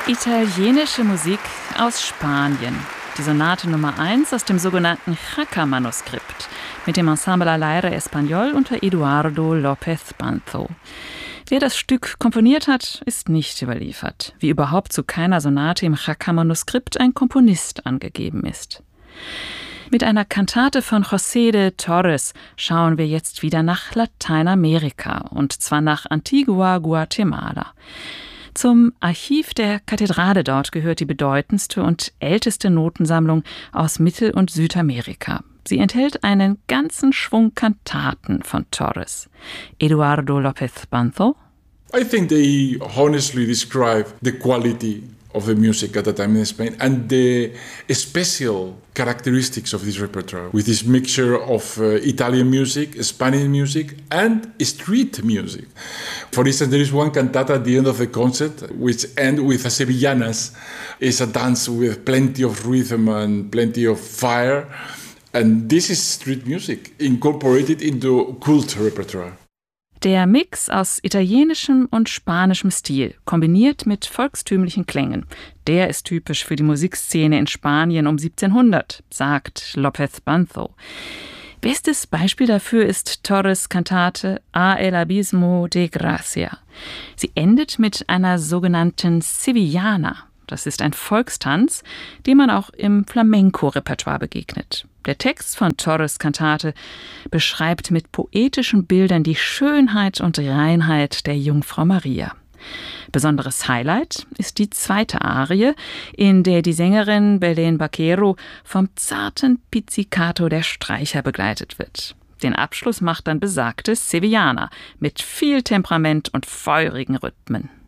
Italienische Musik aus Spanien. Die Sonate Nummer 1 aus dem sogenannten Jaca-Manuskript mit dem Ensemble Al Aire Español unter Eduardo López Banzo. Wer das Stück komponiert hat, ist nicht überliefert, wie überhaupt zu keiner Sonate im Jaca-Manuskript ein Komponist angegeben ist. Mit einer Kantate von José de Torres schauen wir jetzt wieder nach Lateinamerika, und zwar nach Antigua Guatemala. Zum Archiv der Kathedrale dort gehört die bedeutendste und älteste Notensammlung aus Mittel- und Südamerika. Sie enthält einen ganzen Schwung Kantaten von Torres. Eduardo López Banzo. I think they honestly describe the quality of the music at the time in Spain and the special characteristics of this repertoire, with this mixture of Italian music, Spanish music and street music. For instance, there is one cantata at the end of the concert which ends with a sevillanas. It's a dance with plenty of rhythm and plenty of fire, and this is street music incorporated into cult repertoire. Der Mix aus italienischem und spanischem Stil, kombiniert mit volkstümlichen Klängen, der ist typisch für die Musikszene in Spanien um 1700, sagt López Banzo. Bestes Beispiel dafür ist Torres' Kantate A el Abismo de Gracia. Sie endet mit einer sogenannten Sevillana. Das ist ein Volkstanz, dem man auch im Flamenco-Repertoire begegnet. Der Text von Torres' Kantate beschreibt mit poetischen Bildern die Schönheit und Reinheit der Jungfrau Maria. Besonderes Highlight ist die zweite Arie, in der die Sängerin Belén Vaquero vom zarten Pizzicato der Streicher begleitet wird. Den Abschluss macht dann besagte Sevillana mit viel Temperament und feurigen Rhythmen.